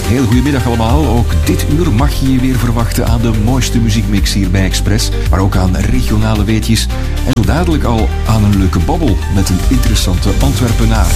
Heel goedemiddag allemaal. Ook dit uur mag je je weer verwachten aan de mooiste muziekmix hier bij Express. Maar ook aan regionale weetjes. En zo dadelijk al aan een leuke babbel met een interessante Antwerpenaar.